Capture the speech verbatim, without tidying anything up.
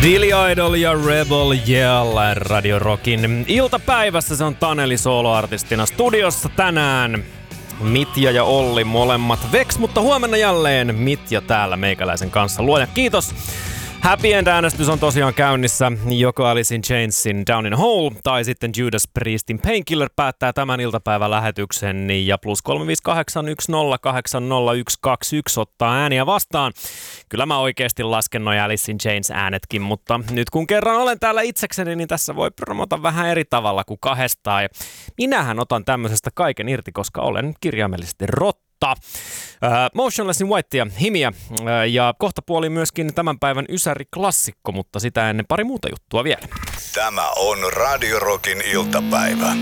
Billy Idol ja Rebel Yell Radio Rockin iltapäivässä. Se on Taneli soloartistina studiossa tänään. Mitja ja Olli molemmat veks, mutta huomenna jälleen Mitja täällä meikäläisen kanssa. Luoja kiitos. Happy End-äänestys on tosiaan käynnissä. Joko Alice in Chainsin Down in a Hole tai sitten Judas Priestin Painkiller päättää tämän iltapäivän lähetyksen. Ja plus kolme viisi kahdeksan yksi nolla kahdeksan nolla yksi kaksi yksi ottaa ääniä vastaan. Kyllä mä oikeasti lasken noi Alice in Chains äänetkin, mutta nyt kun kerran olen täällä itsekseni, niin tässä voi promota vähän eri tavalla kuin kahdestaan. Ja minähän otan tämmöisestä kaiken irti, koska olen kirjaimellisesti rotta. Uh, Motionless in White ja Himiä uh, ja kohtapuoli myöskin tämän päivän Ysäri-klassikko, mutta sitä ennen pari muuta juttua vielä. Tämä on Radio Rockin iltapäivä.